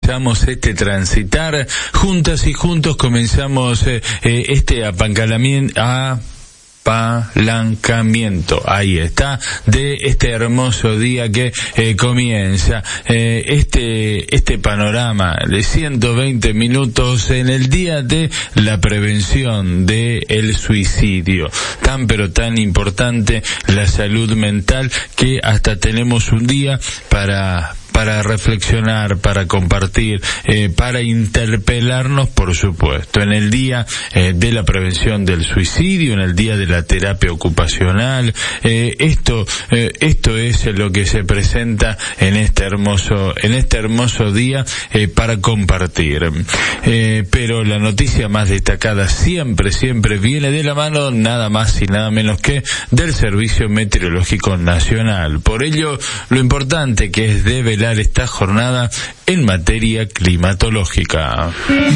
comenzamos este transitar, juntas y juntos comenzamos este apalancamiento, ahí está, de este hermoso día que comienza, este panorama de 120 minutos en el día de la prevención del suicidio, tan pero tan importante la salud mental, que hasta tenemos un día para reflexionar, para compartir, para interpelarnos, por supuesto, en el día de la prevención del suicidio, en el día de la terapia ocupacional. Esto es lo que se presenta en este hermoso día para compartir. Pero la noticia más destacada siempre viene de la mano nada más y nada menos que del Servicio Meteorológico Nacional. Por ello, lo importante que es develar esta jornada en materia climatológica.